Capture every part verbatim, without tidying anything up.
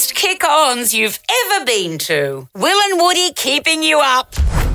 best kick-ons you've ever been to. Will and Woody keeping you up.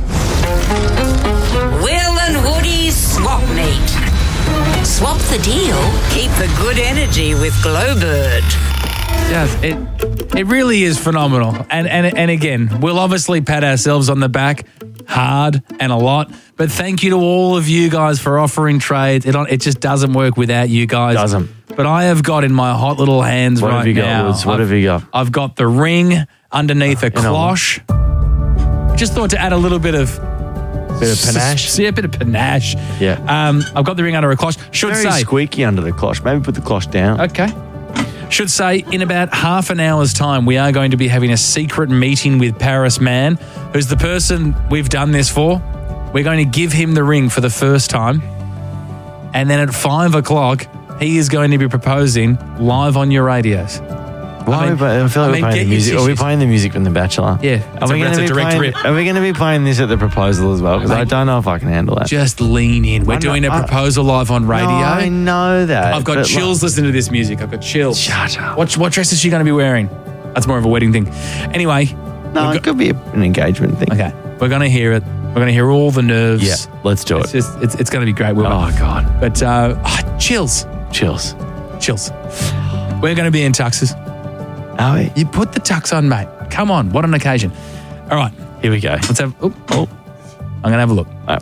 Will and Woody's Swap Meet. Swap the deal, keep the good energy with Glowbird. Yes, it it really is phenomenal. And, and and again, we'll obviously pat ourselves on the back hard and a lot, but thank you to all of you guys for offering trades. It, it just doesn't work without you guys. Doesn't. But I have got in my hot little hands What right have you got, now. Woods? What I've, have you got? I've got the ring underneath a you know cloche. Just thought to add a little bit of Bit of panache. Yeah, a bit of panache. Yeah. Um, I've got the ring under a cloche. Should Very say. squeaky under the cloche. Maybe put the cloche down. Okay. Should say, in about half an hour's time, we are going to be having a secret meeting with Paris Man, who's the person we've done this for. We're going to give him the ring for the first time. And then at five o'clock, he is going to be proposing live on your radios. Why I mean- are we, play- I feel like I we're mean, playing get the your music. Are we tissues. playing the music from The Bachelor? Yeah, Are it's a- we going that's to a be direct playing? rip. Are we going to be playing this at the proposal as well? Because I Mate. don't know if I can handle that. Just lean in. We're I'm doing not- a I- proposal live on radio. No, I know that. I've got but chills listening to this music. I've got chills. Shut up. What, what dress is she going to be wearing? That's more of a wedding thing. Anyway. Like, no, we've it could be a, an engagement thing. Okay, we're going to hear it. We're going to hear all the nerves. Yeah, let's do It's it. just, it's, it's going to be great. We're Oh, God. But uh, oh, chills, Chills. chills. We're going to be in tuxes. Are we? You put the tux on, mate. Come on, what an occasion. All right, Here we go. let's have. Oh, oh. I'm going to have a look. Oh.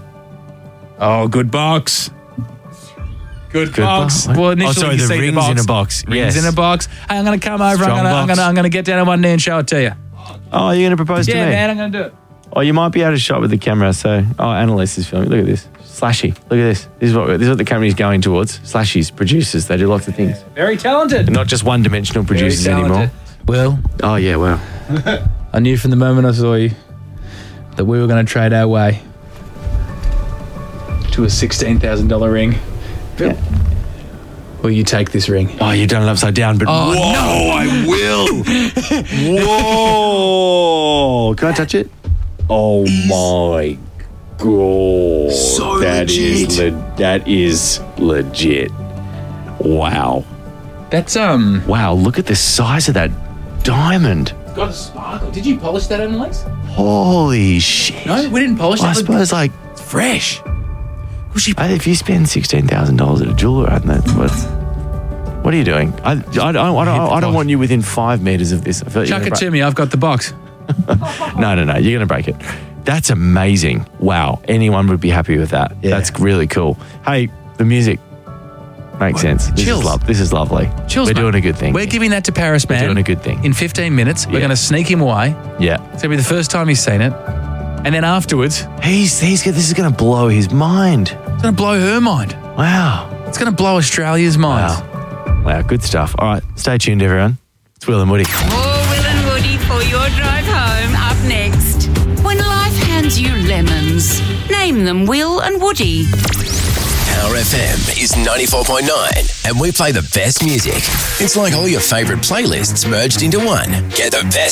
Oh, good box. Good, Good box. box. Well, Oh, initially sorry, you the see ring's the box. in a box. Rings Yes. in a box. Hey, I'm going to come over. I'm Strong going to. I'm box. going to. I'm going to get down on one knee and show it to you. Oh, you're going to propose Yeah, to me? man, I'm going to do it. Oh, you might be able to shot with the camera. So, oh, Annalise is filming. Look at this. Slashy. Look at this. This is what this is what the camera is going towards. Slashies, producers. They do lots of things. Very talented. They're not just one-dimensional producers Very anymore. talented. Well, Oh yeah, well. I knew from the moment I saw you that we were going to trade our way to a sixteen thousand dollars ring. Yeah. Will you take this ring? Oh, you've done it upside down, but Oh, whoa, no. I will. Whoa! Can I touch it? Oh my god! So that is legit. le- that is legit. Wow! That's, um... Wow! Look at the size of that diamond. got a sparkle. Did you polish that, Annalise? Holy shit! No, we didn't polish I that. suppose like It's fresh. Was she... if you spend sixteen thousand dollars at a jeweler, and that's what. What are you doing? I, I, don't, I, don't, I don't want you within five meters of this. I feel like you're Chuck it gonna to me. I've got the box. break- No, no, no. You're going to break it. That's amazing. Wow. Anyone would be happy with that. Yeah. That's really cool. Hey, the music makes sense. This Chills. is, love, this is lovely. Chills, We're mate. doing a good thing. We're giving that to Paris, man. doing a good thing. In fifteen minutes, we're Yeah. going to sneak him away. Yeah. It's going to be the first time he's seen it. And then afterwards, it's He's, he's, this is going to blow his mind. going to blow her mind. Wow. It's going to blow Australia's mind. Wow. Wow. Good stuff. All right. Stay tuned, everyone. It's Will and Woody. More Will and Woody for your drive home up next. When life hands you lemons, name them Will and Woody. Power F M is ninety-four point nine and we play the best music. It's like all your favourite playlists merged into one. Get the best